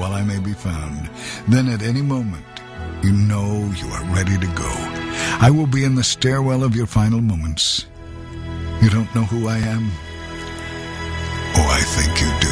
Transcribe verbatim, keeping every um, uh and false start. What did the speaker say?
while I may be found. Then at any moment, you know you are ready to go. I will be in the stairwell of your final moments. You don't know who I am? Oh, I think you do.